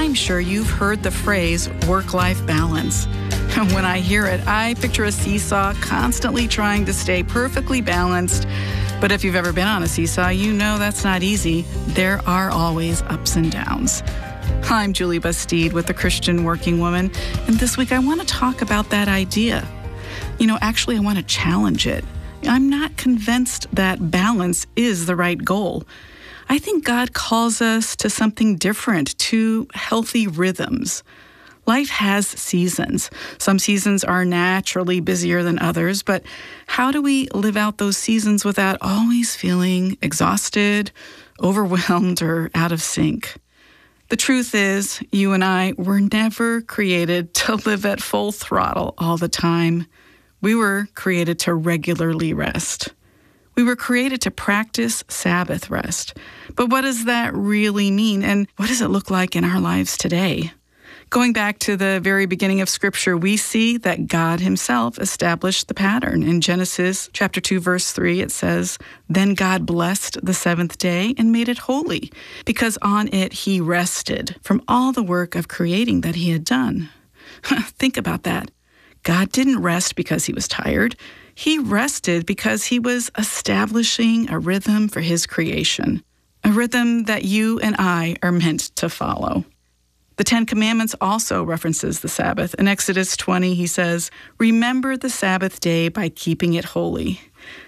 I'm sure you've heard the phrase work-life balance. When I hear it, I picture a seesaw constantly trying to stay perfectly balanced. But if you've ever been on a seesaw, you know that's not easy. There are always ups and downs. I'm Julie Bastide with The Christian Working Woman, and this week I want to talk about that idea. Actually, I want to challenge it. I'm not convinced that balance is the right goal. I think God calls us to something different, to healthy rhythms. Life has seasons. Some seasons are naturally busier than others, but how do we live out those seasons without always feeling exhausted, overwhelmed, or out of sync? The truth is, you and I were never created to live at full throttle all the time. We were created to regularly rest. We were created to practice Sabbath rest. But what does that really mean, and what does it look like in our lives today? Going back to the very beginning of Scripture, we see that God himself established the pattern. In Genesis chapter 2, verse 3, it says, "Then God blessed the seventh day and made it holy, because on it he rested from all the work of creating that he had done." Think about that. God didn't rest because he was tired. He rested because he was establishing a rhythm for his creation, a rhythm that you and I are meant to follow. The Ten Commandments also references the Sabbath. In Exodus 20, he says, "Remember the Sabbath day by keeping it holy.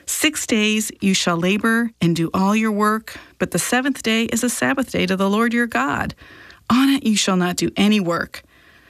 6 days you shall labor and do all your work, but the seventh day is a Sabbath day to the Lord your God. On it you shall not do any work."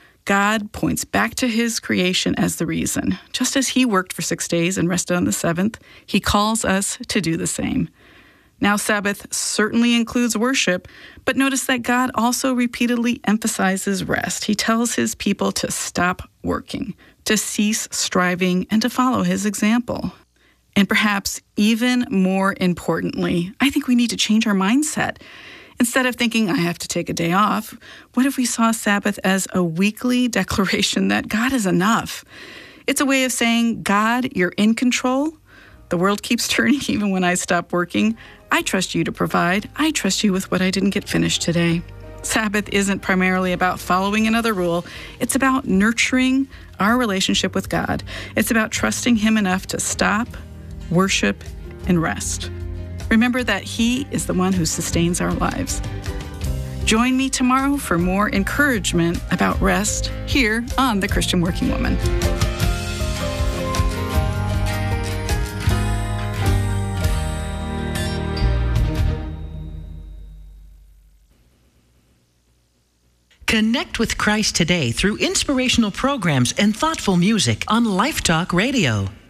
God points back to his creation as the reason. Just as he worked for 6 days and rested on the seventh, he calls us to do the same. Now, Sabbath certainly includes worship, but notice that God also repeatedly emphasizes rest. He tells his people to stop working, to cease striving, and to follow his example. And perhaps even more importantly, I think we need to change our mindset. Instead of thinking, I have to take a day off, what if we saw Sabbath as a weekly declaration that God is enough? It's a way of saying, God, you're in control. The world keeps turning even when I stop working. I trust you to provide. I trust you with what I didn't get finished today. Sabbath isn't primarily about following another rule. It's about nurturing our relationship with God. It's about trusting him enough to stop, worship, and rest. Remember that he is the one who sustains our lives. Join me tomorrow for more encouragement about rest here on The Christian Working Woman. Connect with Christ today through inspirational programs and thoughtful music on Life Talk Radio.